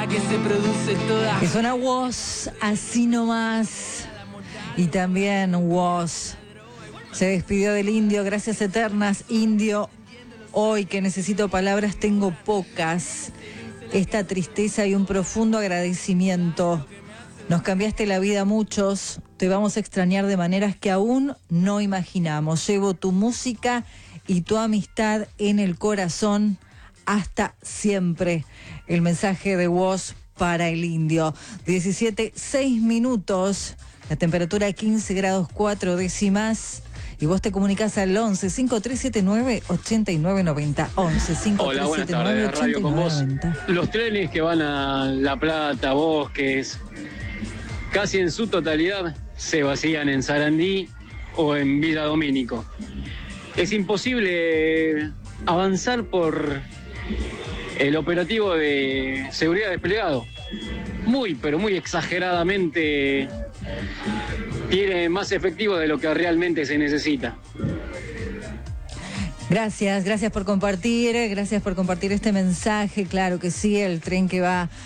la que se produce toda. Que suena Woz, así nomás. Y también Woz se despidió del Indio, gracias eternas, Indio. Hoy que necesito palabras tengo pocas. Esta tristeza y un profundo agradecimiento. Nos cambiaste la vida a muchos, te vamos a extrañar de maneras que aún no imaginamos. Llevo tu música y tu amistad en el corazón hasta siempre. El mensaje de Woz para el Indio. 17:06, la temperatura 15 grados 4 décimas. Y vos te comunicás al 11 5379 8990. 11 Hola, buenas tardes, Radio con Vos. Los trenes que van a La Plata, Bosques, casi en su totalidad se vacían en Sarandí o en Villa Domínico. Es imposible avanzar por el operativo de seguridad desplegado. Pero muy exageradamente tiene más efectivo de lo que realmente se necesita. Gracias por compartir este mensaje. Claro que sí, el tren que va